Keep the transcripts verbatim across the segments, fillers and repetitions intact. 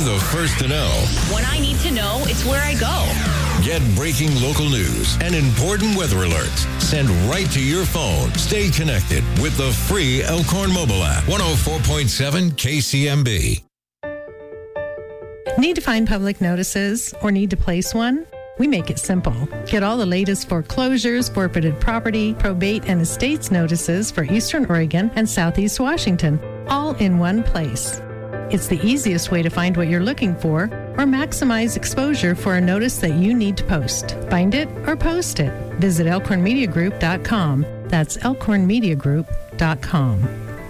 the first to know. When I need to know, it's where I go. Get breaking local news and important weather alerts sent right to your phone. Stay connected with the free Elkhorn mobile app. one oh four point seven K C M B. Need to find public notices or need to place one? We make it simple. Get all the latest foreclosures, forfeited property, probate, and estates notices for Eastern Oregon and Southeast Washington, all in one place. It's the easiest way to find what you're looking for or maximize exposure for a notice that you need to post. Find it or post it. Visit elkhorn media group dot com. That's elkhorn media group dot com.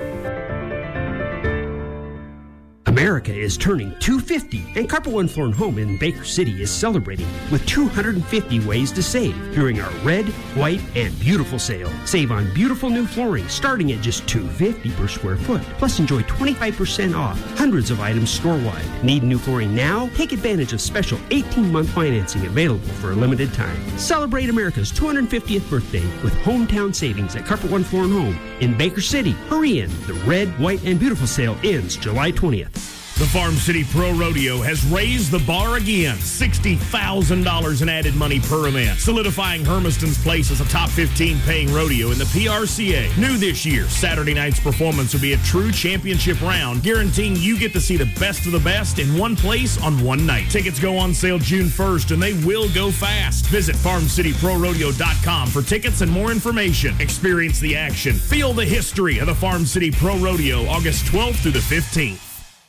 America is turning two hundred fifty, and Carpet One Floor and Home in Baker City is celebrating with two hundred fifty ways to save during our red, white, and beautiful sale. Save on beautiful new flooring starting at just two hundred fifty dollars per square foot. Plus, enjoy twenty-five percent off hundreds of items store-wide. Need new flooring now? Take advantage of special eighteen-month financing available for a limited time. Celebrate America's two hundred fiftieth birthday with hometown savings at Carpet One Floor and Home in Baker City. Hurry in. The red, white, and beautiful sale ends July twentieth. The Farm City Pro Rodeo has raised the bar again. sixty thousand dollars in added money per event, solidifying Hermiston's place as a top fifteen paying rodeo in the P R C A. New this year, Saturday night's performance will be a true championship round, guaranteeing you get to see the best of the best in one place on one night. Tickets go on sale June first, and they will go fast. Visit farm city pro rodeo dot com for tickets and more information. Experience the action. Feel the history of the Farm City Pro Rodeo, August twelfth through the fifteenth.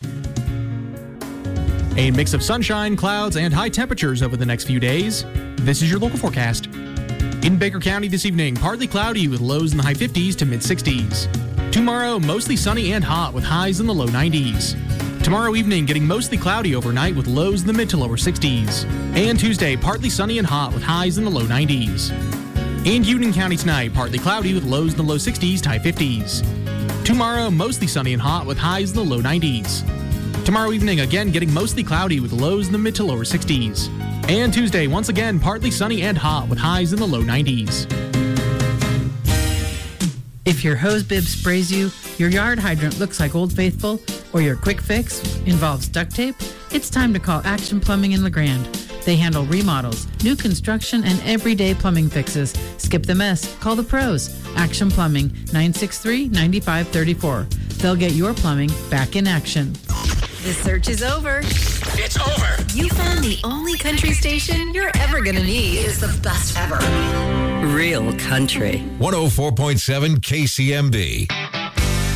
A mix of sunshine, clouds, and high temperatures over the next few days. This is your local forecast. In Baker County this evening, partly cloudy with lows in the high fifties to mid sixties. Tomorrow, mostly sunny and hot with highs in the low nineties. Tomorrow evening, getting mostly cloudy overnight with lows in the mid to lower sixties. And Tuesday, partly sunny and hot with highs in the low nineties. In Union County tonight, partly cloudy with lows in the low sixties to high fifties. Tomorrow, mostly sunny and hot with highs in the low nineties. Tomorrow evening, again getting mostly cloudy with lows in the mid to lower sixties. And Tuesday, once again, partly sunny and hot with highs in the low nineties. If your hose bib sprays you, your yard hydrant looks like Old Faithful, or your quick fix involves duct tape, it's time to call Action Plumbing in LeGrand. They handle remodels, new construction, and everyday plumbing fixes. Skip the mess. Call the pros. Action Plumbing, nine six three, nine five three four. They'll get your plumbing back in action. The search is over. It's over. You found the only country station you're ever going to need. Is the best ever. Real country. one oh four point seven K C M B.